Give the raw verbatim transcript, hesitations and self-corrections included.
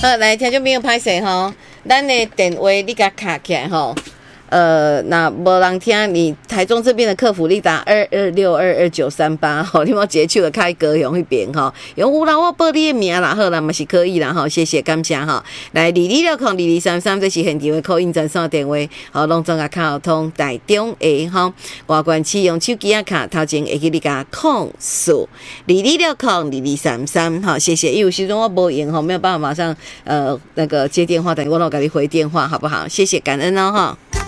好，来听众朋友拍摄吼，咱的电话你甲卡起来吼。呃，那无人听你台中这边的客服，你打二二六二二九三八吼，你莫直接去了开高雄那边吼，用有啦，我报你的名啦，好啦，嘛是可以啦吼，谢谢感谢吼。来，二二六空二二三三，这是现场的call in专线电话，好，拢总甲卡通台中的吼，外关市用手机啊卡，头前会去你甲控诉二二六空二二三三，好，谢谢。因为有时阵我无用吼，没有办法马上呃那个接电话，等我老给你回电话好不好？谢谢，感恩哦哈。